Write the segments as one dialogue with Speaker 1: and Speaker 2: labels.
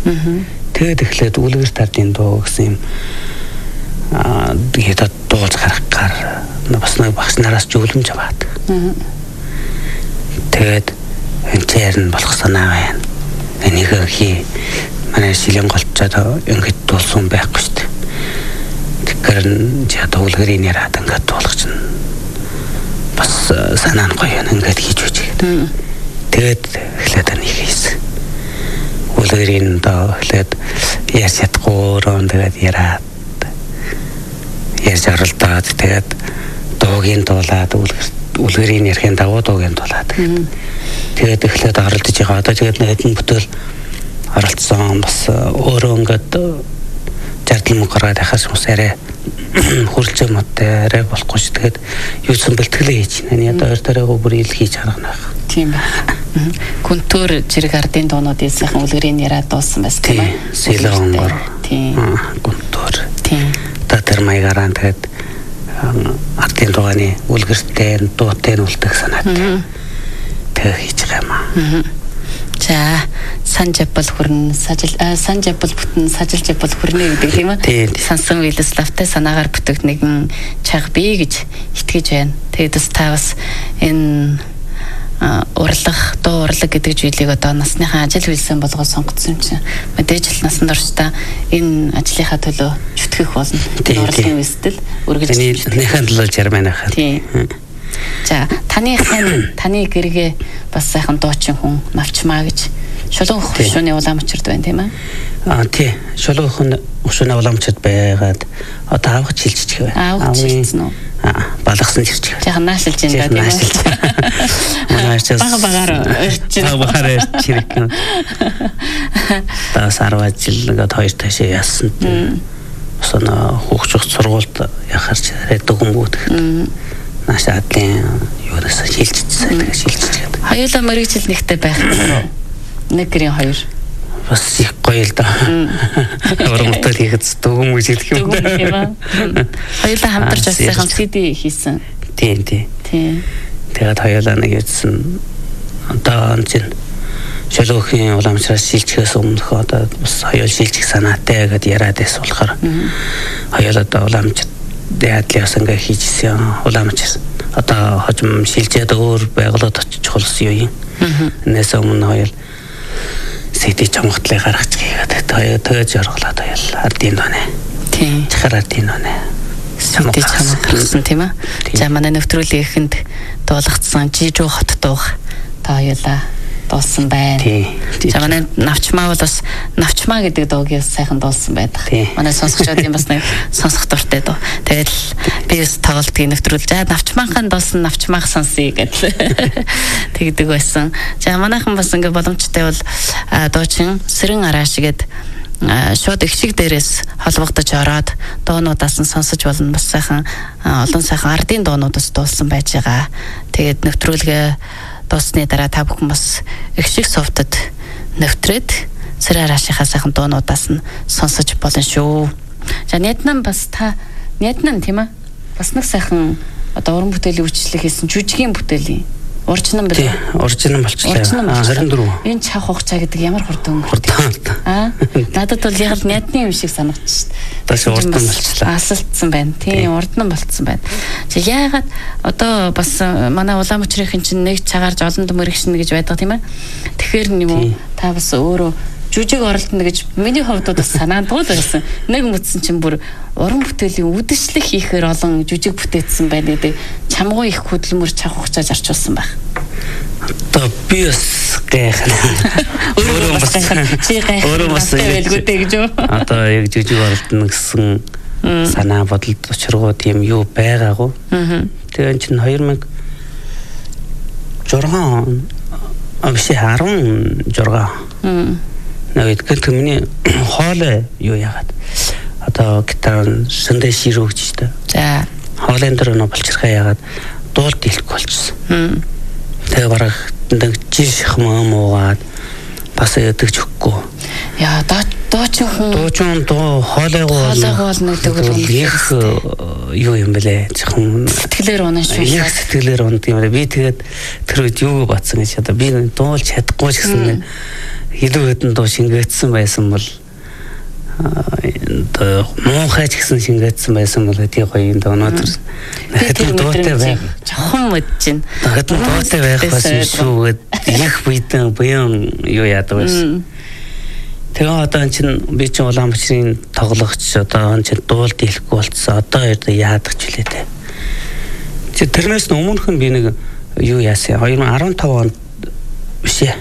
Speaker 1: Тэгээд эхлээд үлгэр тардын дуу гэсэн юм тэгээд дуулж гаргахаар бас нэг багш нараас зөвлөмж аваад. Тэгээд энэ нь болох санаа байна. Энийг хий манай шилэн голцоод ингэж дуулсан байхгүй шүү дээ. Тэгэхээр яг үлгэрийн яраад ингэж дуулах чинь бас санаа нь гоё ингэж хийж үж. Тэгээд эхлээд энийг хийсэн. Үлгэрийн доо эхлээд ярьж чадахгүй руу тэгээд яраад ярьж оролдоод тэгээд дуугийн дуулаад үлгэрийн ярихын давуу дуугийн дуулаад тэгээд эхлээд оролдож байгаа. Одоо тэгээд нэг хэдэн бүтээл оролцсон бас өөрөө ингээд жардал мөнгө гаргаад яхаас хүмүүс арай хуралж юмтай арай болохгүй шүү. Тэгээд юу ч бэлтгэлээ хийж байна. Одоо өөр төрөөгөө бүр ил хийж харгана. Тийм байна. Күнтөр жирэг ардын дуунуудын сайхан үлгэрийн яриад дуусан байсан тийм ээ. Сэлонгор. Тийм. Күнтөр. Тийм. Тэр маягаар тэгээд ардын дууны үлгэртэй дуутай үлдэх санаатай. Тэг хийж байгаа юм. За санжабл хүрнэ санжабл бүтэн сажилж бол хүрнэ гэдэг тийм үү? Сансан Владиславтай санаагаар бүтэх нэгэн чаг бий гэж итгэж байна. Тэгээд та бас энэ дуу урлаг гэдэг зүйлийг одоо насныхаа ажил үйлсэн болгоод сонгоцсон юм чинь мэдээж л насанд орчтой энэ ажлынхаа төлөө зүтгэх болно. Урлагийн үйлстэл үргэлж нөхөн төлөө жарман ахаа. Тийм. За таны гэргээ бас сайхан дуучин хүн навчмаа гэж шулуун хөшөөний уламжрд байна тийм ээ? Тий. Шулуун хөшөөний уламжрд байгаад одоо авах шилжиж байна. Авах шилжсэн үү? Балгасан ирчих. Яхан наашилж байна тийм ээ. Багаар ирчих. Багаар ирчих. Та сарваа жилгээд хоёр ташаа яасан. Осоо хөөгчөх сургуульд яхаарч яриад хүмүүст наашаадлын юунаас шилжчихсэн тэгээд шилжчихээд. Хоёулаа мэрэгжил нэгтэй байх юм. Нэг гэрийн хоёр. Бас их гоё л да. Урмтал хийхэд дөгөн мөж хэлэх юм да. Хоёулаа хамтарч бас сайхан CD хийсэн. Тийм. Тэгээд хоёулаа нэг ийдсэн одоо энэ шилүүхийн уламжраас шилжихээс өмнөх одоо бас хоёул шилжих санаатай гэдээ яриад байсан болохоор хоёулаа одоо уламж яадлаас ингээ хийжсэн уламжсэн. Одоо хожим шилжээд өөр байгууллагад очиж болсон юм. Энэс өмнө хоёул CD чамгтлыг гаргачих гээд тэгээд жаргалаад хоёул ардын донэ. Тийм. Чахаар ардын донэ. CD чамгтлсан тийм ээ. За манай нэвтрүүлгийн эхэнд дуулгацсан жижиг хот дуух та хоёулаа дуулсан байна. За манай навчмаа бол бас навчмаа гэдэг дуугийн сайхан дуулсан байдаг. Манай сонсогчдын бас нэг сонсох дуртай дуу. Тэгээд би бас тоглолтын нэвтрүүлж навчмаахан дуулсан навчмаах сонсъё гэдэг тэгдэг байсан. За манайхан бас ингээ боломжтой бол дуучин Сэрэн Арааш гээд шууд их шиг дээрээс холбогдож ороод дуунуудаас нь сонсож болно. Бас сайхан олон сайхан ардын дуунуудаас дуулсан байж байгаа. Тэгээд нэвтрүүлгээ дуусны дараа та бүхэн бас их шиг совтод нэвтрээд Сэрэн Араашийнхаа сайхан дуунуудаас нь сонсож болно шүү. За Нэтнам бас Нэтнам тийм ээ. Бас нэг сайхан одоо уран бүтээлийн үйлчлэг хийсэн жүжигийн бүтээлийн уржинан бэл. Уржинан болчихлоо. 24. Энэ чах хугацаа гэдэг ямар хурдан өнгөрдөг. Надад бол яг л Нэтны юм шиг санагдчих. Бас урдан болчихлоо. Асалтсан байна. Тийм урдан болцсон байна. За яагаад одоо бас манай улаан мөчрийн чинь нэг цагаарж олон мөрөгшнө гэж байдаг тийм ээ. Тэгэхээр юм уу та бас өөрөө жүжиг оролдоно гэж миний хувьд бас санаанд тул байсан. Нэг мэдсэн чинь бүр уран бүтээлийн үдэшлэг хийхээр олон жүжиг бүтээсэн байна гэдэг чамгуу их хөдөлмөр чав хугацааж арчулсан байх. Одоо би бас гайхна. Өөрөө бас байлгүйтэй гэж юу? Одоо яг жүжиг оролдоно гэсэн санаа бодолд учиргуу тийм юу байгаагүй. Тэгээд чинь 2006 биш 16 Навид миний хоолой юу яагаад одоо гитар сэндэ ширүү гэж та. За хоолойн дээр нөө болчихраа яагаад дуулт илэхгүй болчихсон. Тэгээ бараг нэг жишх муугаад бас ядагч өгөхгүй. Яа дуучин дуу хоолойгоо нэг их юу юм бэлээ. Жихэн сэтгэлээр унаа шүү. Яг сэтгэлээр ундаг юм байна. Би тэгээд тэр үед юу батсан гэж одоо би дуулж чадахгүй ч гэсэн илүү хэдэн дуу шингээдсэн байсан бол муухайч гэсэн шингээдсэн байсан бол тий гоё энэ өнөөдөр хэдэн дуутай байх
Speaker 2: жоохон мэдчин.
Speaker 1: Хэдэн дуутай байх байсан шүү гэд их бидэн буян юу яадаг байсан. Тэгээ одоо эн чин би чин Улаанбаатарын тоглогч одоо эн чин дуулд хэлэхгүй болцсон. Одоо яадаг ч үлээ те. Тэрнээс өмнөх нь би нэг юу яасан 2015 онд биш ээ.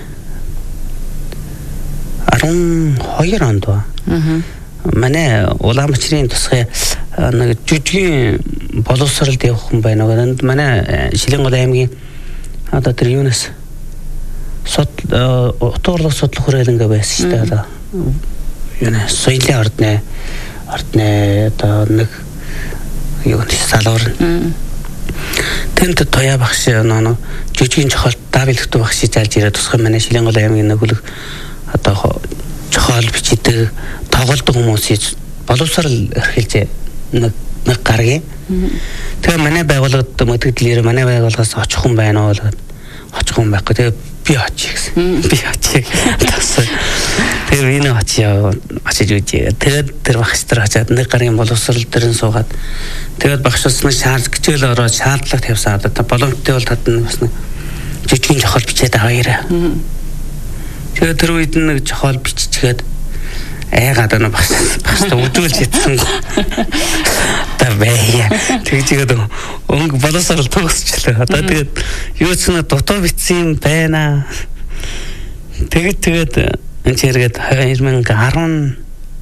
Speaker 1: 12 онд ба. Манай Улаанбаатарын тусгай нэг жүжигний боловсролд явах хүн байна. Манай Шилэнгол аймгийн одоо тэр юунаас утгуурлах судлах хүрээлэнгээ байсан шүү дээ. Одоо юунаас соёлын ордны одоо нэг юу салуур. Тэнд тоя багш нөө жүжигний чохол давилгт багш заалж ирээд тусгай манай Шилэнгол аймгийн нэг одоо чохол бичдэг тоглолдог хүмүүсийг боловсрал эрхэлж нэг гаргая. Тэгээ манай байгууллагад мэдээлэлээр манай байгууллагаас очих хүн байна уу гэдэг. Очих хүн байхгүй. Тэгээ би очих гэсэн. Би очих. Тэгээ энэ очиж үжээ. Тэгээд тэр багш нар очиад нэг гарын боловсрал дээр нь суугаад тэгээд багшаас нэг хичээл ороод шаардлага тавьсан. Одоо боломжтой бол татна бас нэг жижигэн чохол бичээд аваарай. Тэгээд тэр үед нэг чохол биччихээд айгаад өнө багштай үдүүлж ятсан. Та бая. Тэгээд өнгө боловсрал төгсчлээ. Одоо тэгээд юу ч нэ дутуу бичсэн юм байна. Тэгээд энэ чиргээд 2015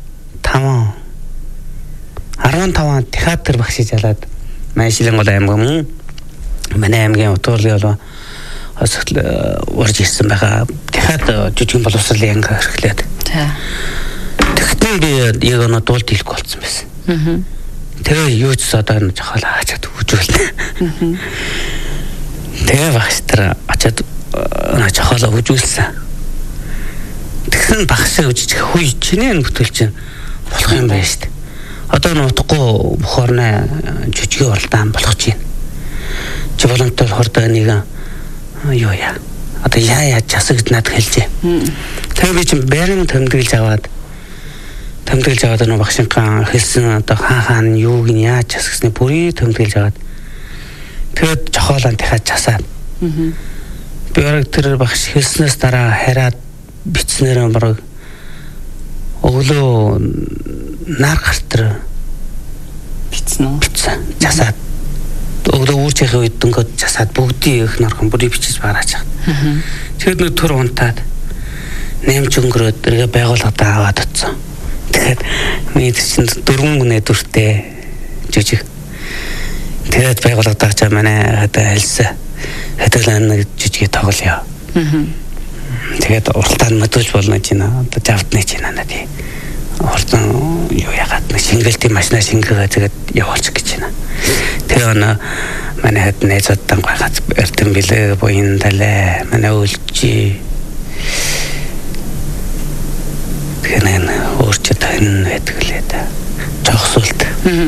Speaker 1: онд театр багш жалаад манай Шилэнгол аймгийн манай аймгийн утгуурлын болоо урж ирсэн байгаа. Театр жүжигэн боловсролын анги эрхлээд. Тэгтээ би яг өнө дуулд хэлэхгүй болсон байсан. Тэгээ юу ч одоо энэ жохол хаачаад үжүүлнэ. Тэгээ багш нар очиад жохолоо үжүүлсэн. Тэгсэн багш үжиж хүй чинээ бүтэл чинь болох юм байна шүү дээ. Одоо нутахгүй бохорны жүжигийн уралдаан болох чинь. Чи боломжтой хордоо нэг юу яа. Одоо яа жасагд надад хэлжээ. Тэгээ би чинь бэрэн тэмдэглэж аваад нөгөө багшинхан хэлсэн одоо хаан юуг нь яаж жасгсны бүрийг тэмдэглэж аваад тэгээд жохолоо дахиад часаад. Би яг тэр багш хэлснээс дараа хараад бичснээр бараг өглөө нар гартэр бичсэн. Часаад өглөө үүрчийн үед дөнгөд часаад бүгдийн их норхон бүрийг бичиж бараач. Тэгээд нэг төр унтаад нэмж өнгөрөөд эргээ байгууллагадаа аваад утсан. Тэгээд миний чинь 4 гүнэ дүртэй жижиг. Тэгээд байгууллагадаа чаа манай хата хэлсэн. Хатаглан нэг жижиг тоглоё. Тэгээд уралдаан мэдүүлж болно ч нэ одоо завдны ч нэ тий. Уралдаан юу ягаад нэг шингэлтийн машина шингээгээ тэгээд явуулчих гэж байна. Тэгээ манай хэд найзуудтай гайхаж эрдэм билээ буян талаа манай үлжи. Тэгэхээр өөрчөд энэ байдаг лээ да. Жогсуулт.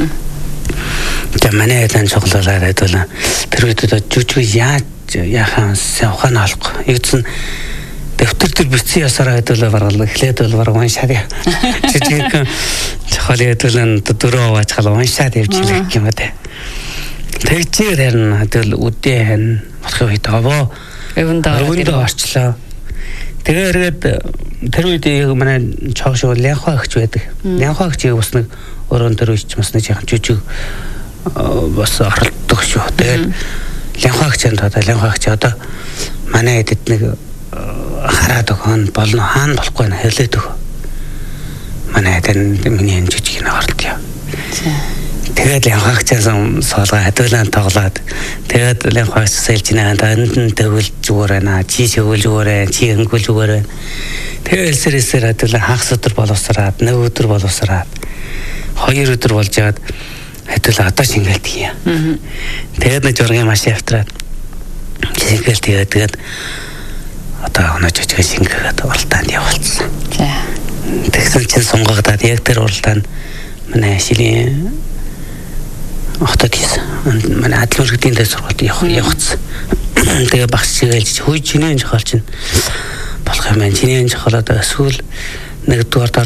Speaker 1: Тэгээ манай хэд анцоглолоо байдвал тэр үед жүжиг яахаа ухаан олох. Юуцэн дэвтэр дээр бичсэн ясараа хэдүүлээ баргал эхлээд бол бараг уншаад яа. Жижиг чохол хэдүүлэн дөрөв аваачхал уншаад явчихлаа гэх юм байна. Тэгчээр харин хэдүүл үдээ хань болох үед аваа. Өвөндөө орчлоо. Тэгээ эргээд тэр үед манай чогшоо лянхаа өгч байдаг. Лянхаа өгчийг бас нэг өрөөнд төр үеч бас нэг жижиг бас оролддог шүү. Тэгээд лянхаа өгчэнд одоо лянхаа өгч одоо манай эдэд нэг хараад өгөн болно хаана болохгүй нэ хэлээд өг. Манай эдэн миний энэ жижиг нэг оролдё. Тэгээд лянхаагчсан соолгоо хадуулан тоглоод тэгээд лянхаагч сэлж наа энд тэгвэл зүгээр байна. Чи шөгөл зүгээр байна. Чи өнгөл зүгээр байна. Тэгээд элсэрээсээр хадуулан хагас өдөр боловсраад, нэг өдөр боловсраад, 2 өдөр болж яад хадуулан одоо шингэлт хийе. Тэгээд нэг жургийн машин автраад шингэлт тэгээд одоо оноо жижиг шингээгээд уралдаанд явуулсан. Тэгсэн чинь сонгогдоод яг тэр уралдаанд манай Шилийн хотод хийсэн. Манай Адлын иргэдийн дэс сургалт явагдсан. Тэгээ багш чигэлж хүй чинээ жохол чинь болох юм байна. Чиний энэ чухалаад эсвэл нэгдүгээр